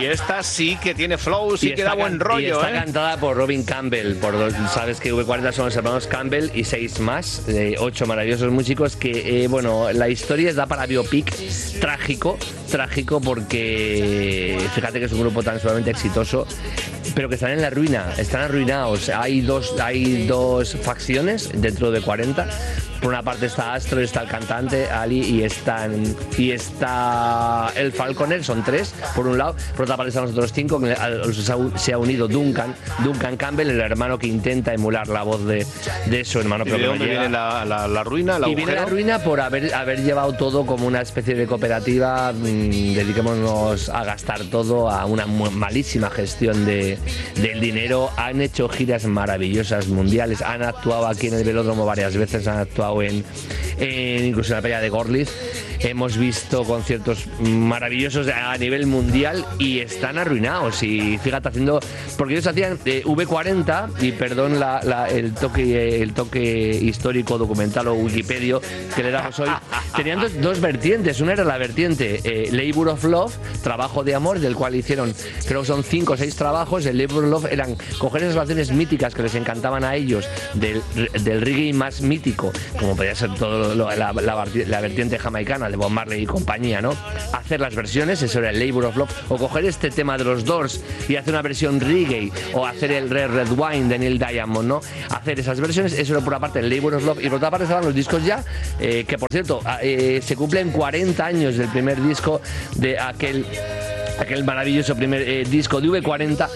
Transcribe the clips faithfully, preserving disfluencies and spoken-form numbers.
esta sí que tiene flow, sí que da buen rollo. Y está ¿eh? cantada por Robin Campbell. Por dos, sabes que V cuarenta son los hermanos Campbell y seis más, eh, ocho maravillosos músicos que, eh, bueno, la historia da para biopic trágico, trágico porque fíjate que es un grupo tan sumamente exitoso, pero que están en la ruina, están arruinados. Hay dos, hay dos facciones dentro de cuarenta. Por una parte está Astro, está el cantante Ali y están y está el Falconer, son tres por un lado. Por otra parte están los otros cinco, que se ha unido Duncan, Duncan Campbell, el hermano que intenta emular la voz de, de su hermano. ¿Y de dónde viene la, la, la ruina, el agujero? Y viene la ruina por haber, haber llevado todo como una especie de cooperativa, mmm, dediquémonos a gastar todo, a una malísima gestión de, del dinero. Han hecho giras maravillosas mundiales, han actuado aquí en el Velódromo varias veces, han actuado En, en incluso en la playa de Gorliz. Hemos visto conciertos maravillosos a nivel mundial y están arruinados. Y fíjate, haciendo, porque ellos hacían eh, V cuarenta, y perdón la, la, el toque el toque histórico, documental o Wikipedia que le damos hoy, tenían dos, dos vertientes. Una era la vertiente eh, Labor of Love, trabajo de amor, del cual hicieron, creo que son cinco o seis trabajos. El Labor of Love eran coger esas canciones míticas que les encantaban a ellos, del, del reggae más mítico, como podría ser todo lo, la, la, la vertiente jamaicana de Bob Marley y compañía, ¿no? Hacer las versiones, eso era el Labor of Love, o coger este tema de los Doors y hacer una versión reggae, o hacer el Red Red Wine de Neil Diamond, ¿no? Hacer esas versiones, eso era por una parte el Labor of Love, y por otra parte estaban los discos ya, eh, que por cierto, eh, se cumplen cuarenta años del primer disco de aquel aquel maravilloso primer eh, disco de V cuarenta,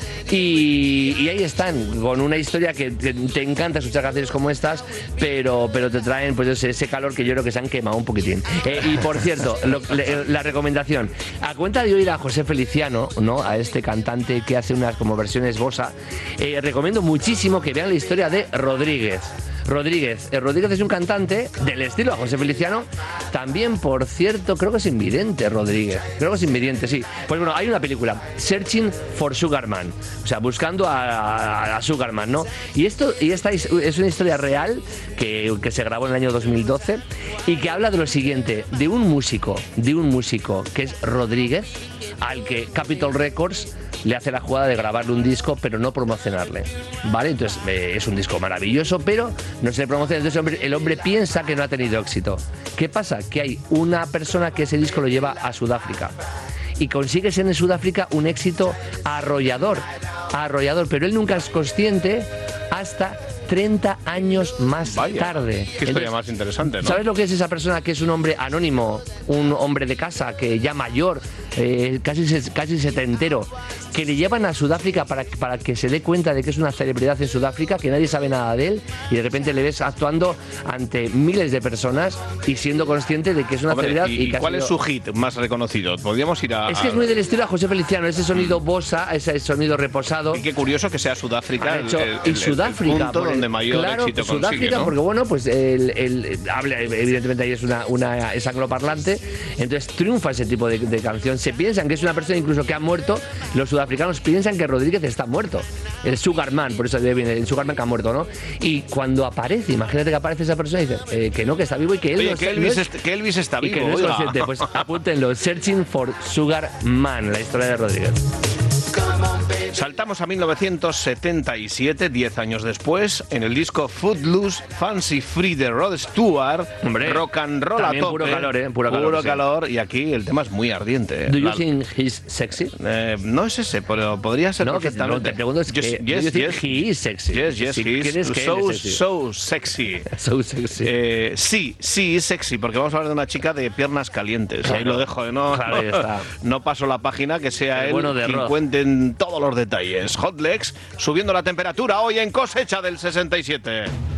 y, y ahí están, con una historia que te, te encanta escuchar canciones como estas, pero, pero te traen pues ese, ese calor que yo creo que se han quemado un poquitín. Eh, y por cierto, lo, le, la recomendación, a cuenta de oír a José Feliciano, ¿no? A este cantante que hace unas como versiones bossa, eh, recomiendo muchísimo que vean la historia de Rodríguez. Rodríguez. Eh, Rodríguez es un cantante del estilo a José Feliciano. También, por cierto, creo que es invidente Rodríguez. Creo que es invidente, sí. Pues bueno, hay una película, Searching for Sugar Man. O sea, buscando a, a, a Sugar Man, ¿no? Y esto y esta es, es una historia real que, que se grabó en el año dos mil doce y que habla de lo siguiente, de un músico, de un músico que es Rodríguez, al que Capitol Records le hace la jugada de grabarle un disco pero no promocionarle, ¿vale? Entonces eh, es un disco maravilloso pero no se le promociona. Entonces el hombre, el hombre piensa que no ha tenido éxito. ¿Qué pasa? Que hay una persona que ese disco lo lleva a Sudáfrica y consigues en Sudáfrica un éxito arrollador, arrollador, pero él nunca es consciente hasta treinta años más Vaya, tarde. Qué historia Entonces, más interesante, ¿no? ¿Sabes lo que es esa persona que es un hombre anónimo, un hombre de casa que ya mayor, eh, casi, casi setentero, que le llevan a Sudáfrica para, para que se dé cuenta de que es una celebridad en Sudáfrica, que nadie sabe nada de él, y de repente le ves actuando ante miles de personas y siendo consciente de que es una Hombre, celebridad? ¿Y, y cuál sido... es su hit más reconocido? Podríamos ir a... Es que es muy del estilo a José Feliciano, ese sonido bossa, ese sonido reposado. Y qué curioso que sea Sudáfrica el, hecho, el, el, y Sudáfrica, el punto donde mayor claro, éxito Sudáfrica, consigue, ¿no? Porque bueno, pues el, el, habla, evidentemente ahí es una, una es angloparlante, entonces triunfa ese tipo de, de canción. Se piensan que es una persona incluso que ha muerto, los sudafricanos piensan que Rodríguez está muerto, el Sugarman, por eso viene el Sugarman que ha muerto, ¿no? Y cuando aparece, imagínate que aparece esa persona y dice eh, que no, que está vivo y que él Oye, no que, está, Elvis no es, que Elvis está y vivo, que no es consciente. Pues apúntenlo, Searching for Sugar Man, la historia de Rodríguez. Saltamos a mil novecientos setenta y siete, diez años después, en el disco Footloose, Fancy Free de Rod Stewart. Hombre, rock and roll a tope. Puro calor, ¿eh? Puro, puro calor, calor sí. Y aquí el tema es muy ardiente. Do you La... think he's sexy? Eh, no es ese, pero podría ser no, perfectamente. Que, no, te pregunto es yes, que yes, do you yes. think he is sexy? Yes, yes, si he is so, so sexy. So sexy. Eh, sí, sí, es sexy, porque vamos a hablar de una chica de piernas calientes. Claro. Ahí lo dejo, ¿eh? no, claro, está. no paso la página, que sea el él bueno de quien Roth. cuenten todos los detalles. Hot Legs, subiendo la temperatura hoy en Cosecha del sesenta y siete.